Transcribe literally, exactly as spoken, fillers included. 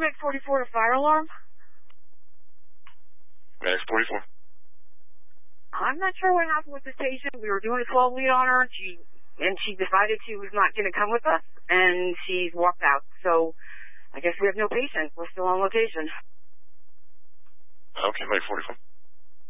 Medic forty-four to fire alarm. Medic forty-four. I'm not sure what happened with this patient. We were doing a twelve lead on her, and she and she decided she was not going to come with us, and she's walked out. So I guess we have no patient. We're still on location. Okay, Medic forty-four.